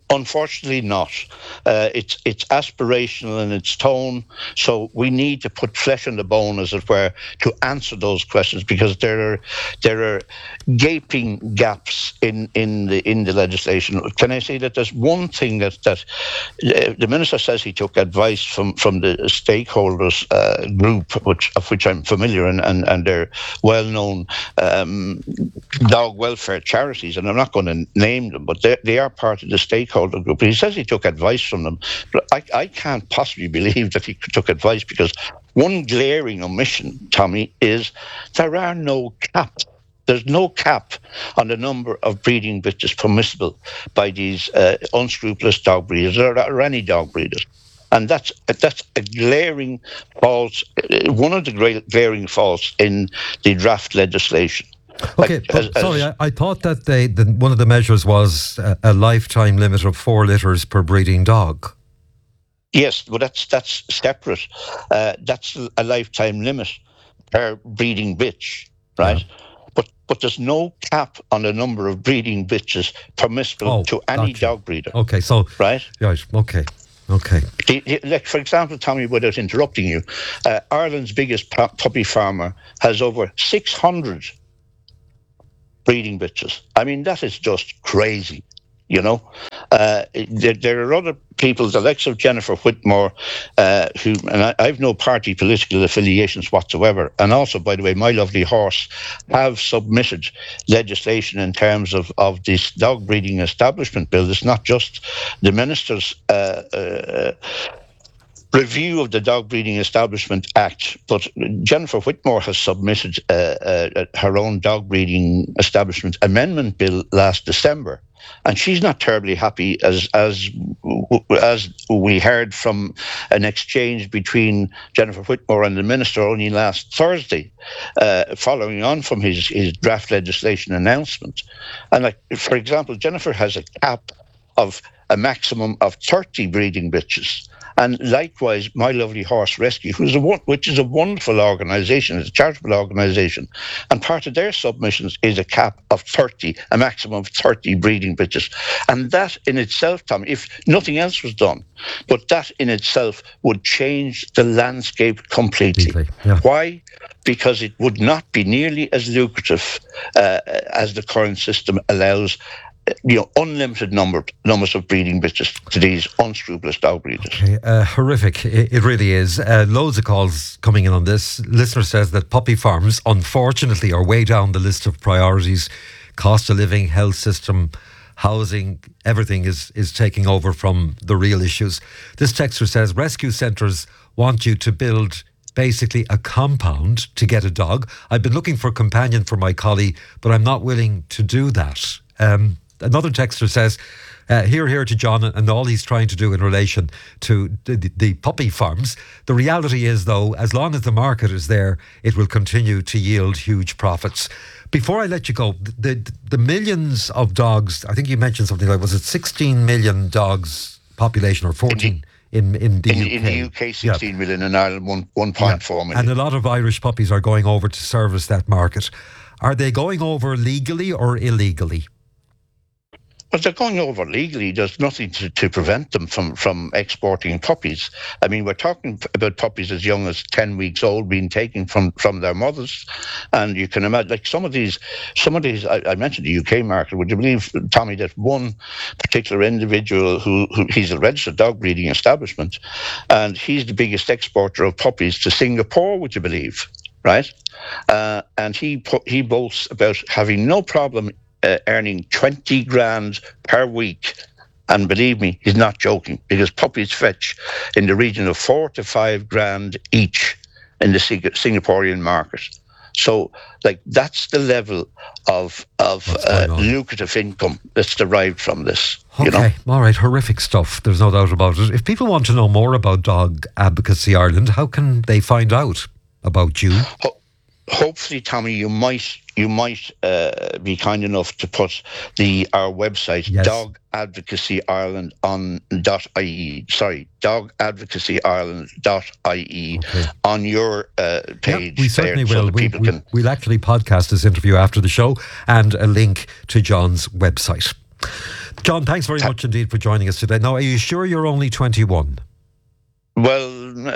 Unfortunately not. It's aspirational in its tone, so we need to put flesh on the bone, as it were, to answer those questions, because there are gaping gaps in the legislation. Can I say that there's one thing that the Minister says he took advice from the stakeholders group, of which I'm familiar, and they're well-known dog welfare charities, and I'm not going to name them, but they are part of the stakeholder group. He says he took advice from them, but I can't possibly believe that he took advice, because one glaring omission, Tommy, is there are no caps. There's no cap on the number of breeding bitches permissible by these unscrupulous dog breeders or any dog breeders. And that's a glaring fault, one of the glaring faults in the draft legislation. Okay, I thought that one of the measures was a lifetime limit of 4 litters per breeding dog. Yes, but that's separate. That's a lifetime limit per breeding bitch, right? Yeah. But there's no cap on the number of breeding bitches permissible to any dog breeder. Okay, so right, okay. Like, for example, Tommy, without interrupting you, Ireland's biggest puppy farmer has over 600 breeding bitches. I mean, that is just crazy, you know. There are other people, the likes of Jennifer Whitmore, who, and I've no party political affiliations whatsoever, and also, by the way, My Lovely Horse have submitted legislation in terms of this dog breeding establishment bill. It's not just the Minister's review of the Dog Breeding Establishment Act, but Jennifer Whitmore has submitted her own dog breeding establishment amendment bill last December, and she's not terribly happy, as we heard from an exchange between Jennifer Whitmore and the Minister only last Thursday, following on from his draft legislation announcement. And, like, for example, Jennifer has a cap of a maximum of 30 breeding bitches. And likewise, My Lovely Horse Rescue, which is a wonderful organisation, it's a charitable organisation, and part of their submissions is a cap of 30, a maximum of 30 breeding bitches. And that in itself, Tom, if nothing else was done, but that in itself would change the landscape completely. Yeah. Why? Because it would not be nearly as lucrative as the current system allows, unlimited numbers of breeding bitches to these unscrupulous dog breeders. Okay, horrific. It really is. Loads of calls coming in on this. Listener says that puppy farms, unfortunately, are way down the list of priorities. Cost of living, health system, housing, everything is taking over from the real issues. This texter says rescue centres want you to build basically a compound to get a dog. I've been looking for a companion for my collie, but I'm not willing to do that. Another texter says, here to John and all he's trying to do in relation to the puppy farms. The reality is, though, as long as the market is there, it will continue to yield huge profits. Before I let you go, the millions of dogs, I think you mentioned something like, was it 16 million dogs population or 14 in the UK? In the UK, 16 million, in Ireland, 1.4 million. And a lot of Irish puppies are going over to service that market. Are they going over legally or illegally? Well, they're going over legally. There's nothing to prevent them from exporting puppies. I mean, we're talking about puppies as young as 10 weeks old being taken from their mothers. And you can imagine, like some of these, I mentioned the UK market. Would you believe, Tommy, that one particular individual who he's a registered dog breeding establishment, and he's the biggest exporter of puppies to Singapore, would you believe, right? And he boasts about having no problem earning 20 grand per week. And believe me, he's not joking, because puppies fetch in the region of 4 to 5 grand each in the Singaporean market. So, like, that's the level of lucrative income that's derived from this. Okay, all right, horrific stuff. There's no doubt about it. If people want to know more about Dog Advocacy Ireland, how can they find out about you? Hopefully, Tommy, you might be kind enough to put our website, yes, dogadvocacyireland on .ie. Sorry, dogadvocacyireland.ie on your page. Yeah, we certainly will. So people can. We'll actually podcast this interview after the show and a link to John's website. John, thanks very much indeed for joining us today. Now, are you sure you're only 21? Well,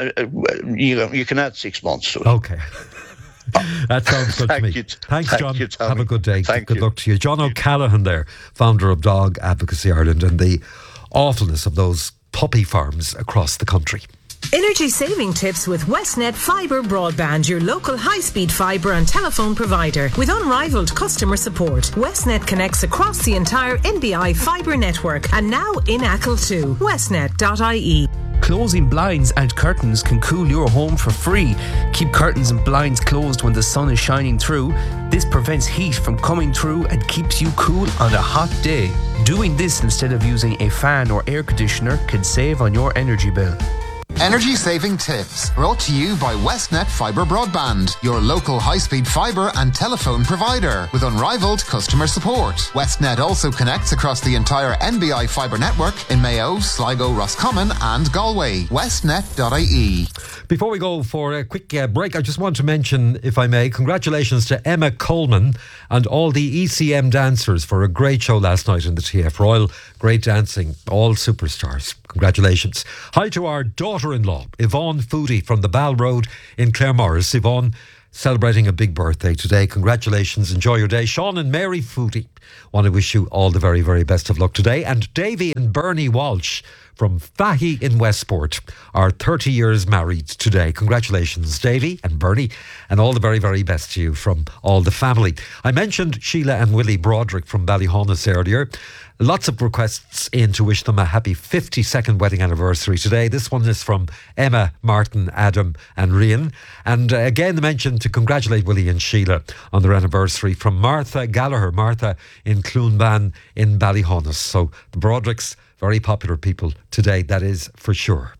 you can add 6 months to it. Okay. That sounds good to me. Thanks, John. Have a good day. Good luck to you. John O'Callaghan there, founder of Dog Advocacy Ireland, and the awfulness of those puppy farms across the country. Energy saving tips with Westnet Fibre Broadband, your local high-speed fibre and telephone provider. With unrivaled customer support, Westnet connects across the entire NBI fibre network and now in Achill too. Westnet.ie. Closing blinds and curtains can cool your home for free. Keep curtains and blinds closed when the sun is shining through. This prevents heat from coming through and keeps you cool on a hot day. Doing this instead of using a fan or air conditioner can save on your energy bill. Energy saving tips brought to you by Westnet Fibre Broadband, your local high-speed fibre and telephone provider with unrivaled customer support. Westnet also connects across the entire NBI fibre network in Mayo, Sligo, Roscommon and Galway. Westnet.ie. Before we go for a quick break, I just want to mention, if I may, congratulations to Emma Coleman and all the ECM dancers for a great show last night in the TF Royal. Great dancing, all superstars. Congratulations. Hi to our daughter-in-law, Yvonne Foodie from the Ball Road in Claremorris. Yvonne, celebrating a big birthday today. Congratulations. Enjoy your day. Sean and Mary Foodie want to wish you all the very, very best of luck today. And Davy and Bernie Walsh from Fahy in Westport are 30 years married today. Congratulations, Davy and Bernie, and all the very, very best to you from all the family. I mentioned Sheila and Willie Broderick from Ballyhonus earlier. Lots of requests in to wish them a happy 52nd wedding anniversary today. This one is from Emma, Martin, Adam and Rian. And again, the mention to congratulate Willie and Sheila on their anniversary from Martha Gallagher. Martha in Cloonban in Ballyhonus. So the Brodericks, very popular people today, that is for sure.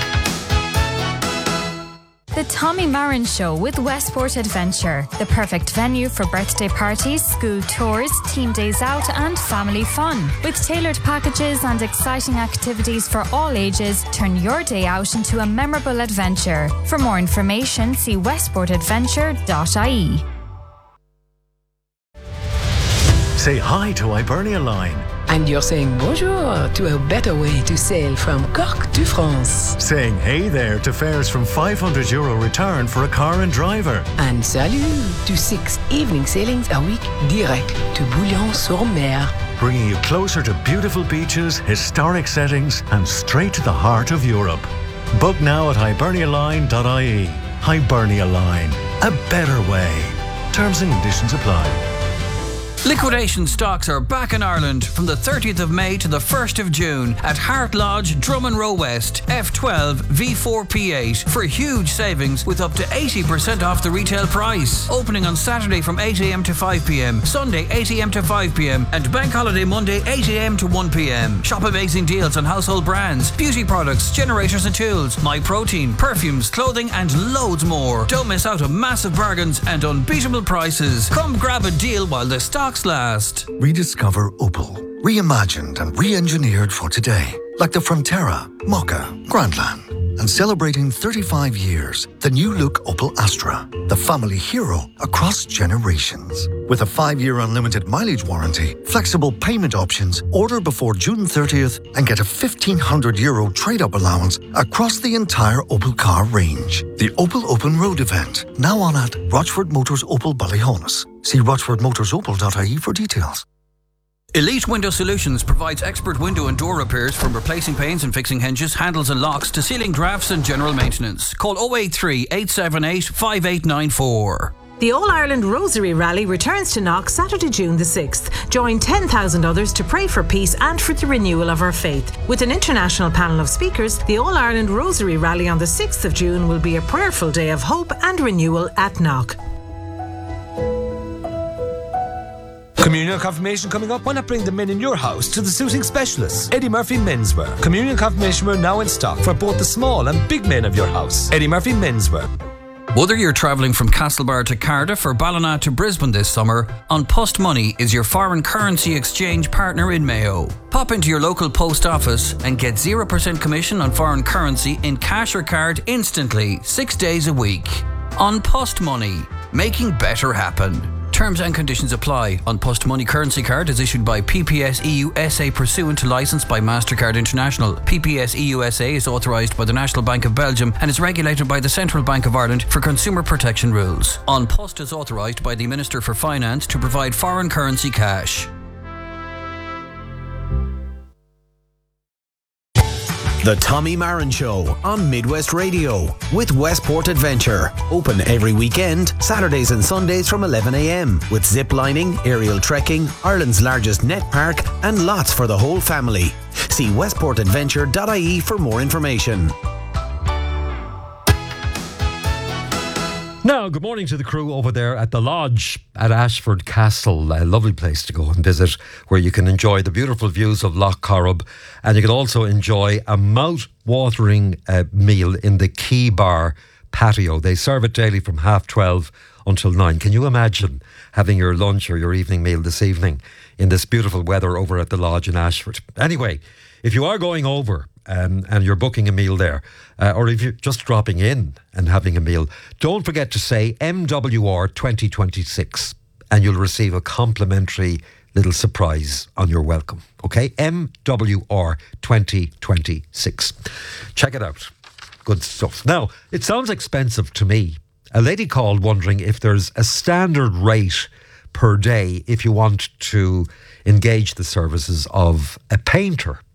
The Tommy Marin Show with Westport Adventure, the perfect venue for birthday parties, school tours, team days out and family fun. With tailored packages and exciting activities for all ages, turn your day out into a memorable adventure. For more information, see westportadventure.ie. Say hi to Hibernia Line. And you're saying bonjour to a better way to sail from Cork to France. Saying hey there to fares from €500 return for a car and driver. And salut to 6 evening sailings a week direct to Bouillon-sur-Mer. Bringing you closer to beautiful beaches, historic settings and straight to the heart of Europe. Book now at hibernialine.ie. Hibernia Line. A better way. Terms and conditions apply. Liquidation stocks are back in Ireland from the 30th of May to the 1st of June at Hart Lodge, Drummond Row West, F12 V4P8 for huge savings with up to 80% off the retail price. Opening on Saturday from 8am to 5pm, Sunday 8am to 5pm and Bank Holiday Monday 8am to 1pm. Shop amazing deals on household brands, beauty products, generators and tools, MyProtein, perfumes, clothing and loads more. Don't miss out on massive bargains and unbeatable prices. Come grab a deal while the stock last. Rediscover Opel. Reimagined and re-engineered for today. Like the Frontera, Mokka, Grandland. And celebrating 35 years, the new look Opel Astra. The family hero across generations. With a 5-year unlimited mileage warranty, flexible payment options, order before June 30th and get a €1,500 trade-up allowance across the entire Opel car range. The Opel Open Road event, now on at Rochford Motors Opel Ballyhonus. See rochfordmotorsopel.ie for details. Elite Window Solutions provides expert window and door repairs from replacing panes and fixing hinges, handles and locks to sealing drafts and general maintenance. Call 083 878 5894. The All-Ireland Rosary Rally returns to Knock Saturday, June the 6th. Join 10,000 others to pray for peace and for the renewal of our faith. With an international panel of speakers, the All-Ireland Rosary Rally on the 6th of June will be a prayerful day of hope and renewal at Knock. Communion confirmation coming up. Why not bring the men in your house to the suiting specialists? Eddie Murphy Menswear. Communion confirmation wear now in stock for both the small and big men of your house. Eddie Murphy Menswear. Whether you're travelling from Castlebar to Cardiff or Ballina to Brisbane this summer, An Post Money is your foreign currency exchange partner in Mayo. Pop into your local post office and get 0% commission on foreign currency in cash or card instantly, 6 days a week. An Post Money, making better happen. Terms and conditions apply. An Post Money currency card is issued by PPS EU SA pursuant to licence by MasterCard International. PPS EU SA is authorised by the National Bank of Belgium and is regulated by the Central Bank of Ireland for consumer protection rules. An Post is authorised by the Minister for Finance to provide foreign currency cash. The Tommy Marin Show on Midwest Radio with Westport Adventure. Open every weekend, Saturdays and Sundays from 11 a.m. with zip lining, aerial trekking, Ireland's largest net park and lots for the whole family. See westportadventure.ie for more information. Now, good morning to the crew over there at the Lodge at Ashford Castle. A lovely place to go and visit, where you can enjoy the beautiful views of Lough Corrib, and you can also enjoy a mouth-watering meal in the Key Bar patio. They serve it daily from 12:30 until 9. Can you imagine having your lunch or your evening meal this evening in this beautiful weather over at the Lodge in Ashford? Anyway, if you are going over and you're booking a meal there, or if you're just dropping in and having a meal, don't forget to say MWR 2026 and you'll receive a complimentary little surprise on your welcome. Okay? MWR 2026. Check it out. Good stuff. Now, it sounds expensive to me. A lady called wondering if there's a standard rate per day if you want to engage the services of a painter.